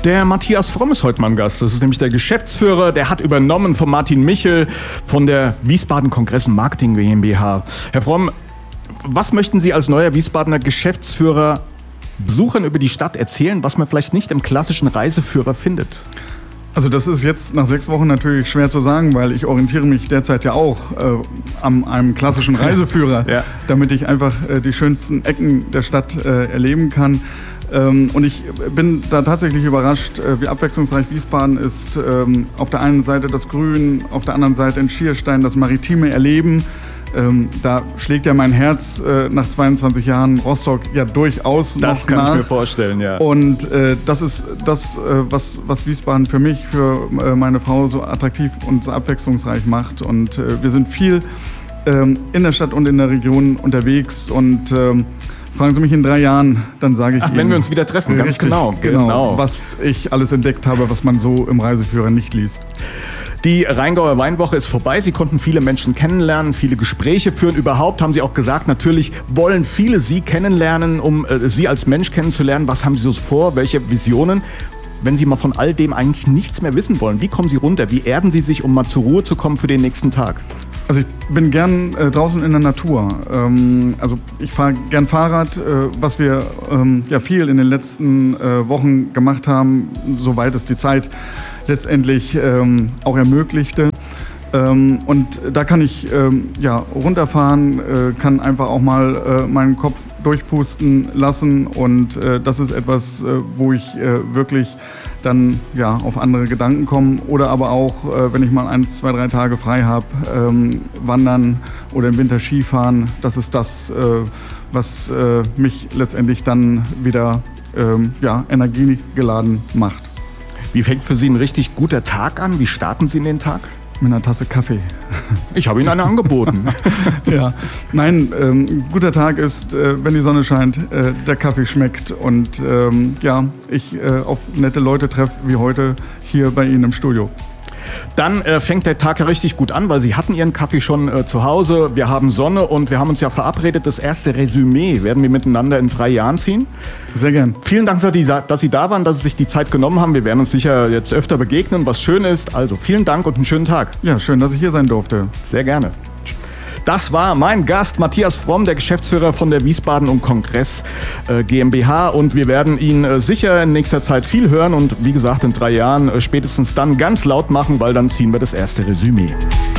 Der Matthias Fromm ist heute mein Gast. Das ist nämlich der Geschäftsführer, der hat übernommen von Martin Michel von der Wiesbaden Kongress und Marketing GmbH. Herr Fromm, was möchten Sie als neuer Wiesbadener Geschäftsführer Besuchern über die Stadt erzählen, was man vielleicht nicht im klassischen Reiseführer findet? Also das ist jetzt nach 6 Wochen natürlich schwer zu sagen, weil ich orientiere mich derzeit ja auch an einem klassischen Reiseführer, ja, damit ich einfach die schönsten Ecken der Stadt erleben kann. Und ich bin da tatsächlich überrascht, wie abwechslungsreich Wiesbaden ist. Auf der einen Seite das Grün, auf der anderen Seite in Schierstein das maritime Erleben. Da schlägt ja mein Herz nach 22 Jahren Rostock ja durchaus das noch kann nach. Ich mir vorstellen, ja. Und das ist das, was Wiesbaden für mich, für meine Frau so attraktiv und so abwechslungsreich macht. Und wir sind viel in der Stadt und in der Region unterwegs und fragen Sie mich in 3 Jahren, dann sage ich Ihnen. Wenn wir uns wieder treffen, ganz richtig, genau, was ich alles entdeckt habe, was man so im Reiseführer nicht liest. Die Rheingauer Weinwoche ist vorbei. Sie konnten viele Menschen kennenlernen, viele Gespräche führen. Überhaupt haben Sie auch gesagt, natürlich wollen viele Sie kennenlernen, um Sie als Mensch kennenzulernen. Was haben Sie so vor? Welche Visionen? Wenn Sie mal von all dem eigentlich nichts mehr wissen wollen, wie kommen Sie runter? Wie erden Sie sich, um mal zur Ruhe zu kommen für den nächsten Tag? Also ich bin gern draußen in der Natur. Also ich fahre gern Fahrrad, was wir ja viel in den letzten Wochen gemacht haben, soweit es die Zeit letztendlich auch ermöglichte. Und da kann ich ja runterfahren, kann einfach auch mal meinen Kopf durchpusten lassen und das ist etwas, wo ich wirklich dann ja auf andere Gedanken komme oder aber auch, wenn ich mal 1, 2, 3 Tage frei habe, wandern oder im Winter Skifahren. Das ist das, was mich letztendlich dann wieder ja, energiegeladen macht. Wie fängt für Sie ein richtig guter Tag an? Wie starten Sie in den Tag? Mit einer Tasse Kaffee. Ich habe Ihnen eine angeboten. Ja, nein, ein guter Tag ist, wenn die Sonne scheint, der Kaffee schmeckt und ja, ich auf nette Leute treffe, wie heute hier bei Ihnen im Studio. Dann fängt der Tag ja richtig gut an, weil Sie hatten Ihren Kaffee schon zu Hause. Wir haben Sonne und wir haben uns ja verabredet, das erste Resümee werden wir miteinander in 3 Jahren ziehen. Sehr gern. Vielen Dank, dass Sie da waren, dass Sie sich die Zeit genommen haben. Wir werden uns sicher jetzt öfter begegnen, was schön ist. Also vielen Dank und einen schönen Tag. Ja, schön, dass ich hier sein durfte. Sehr gerne. Das war mein Gast Matthias Fromm, der Geschäftsführer von der Wiesbaden und Kongress GmbH und wir werden ihn sicher in nächster Zeit viel hören und wie gesagt in 3 Jahren spätestens dann ganz laut machen, weil dann ziehen wir das erste Resümee.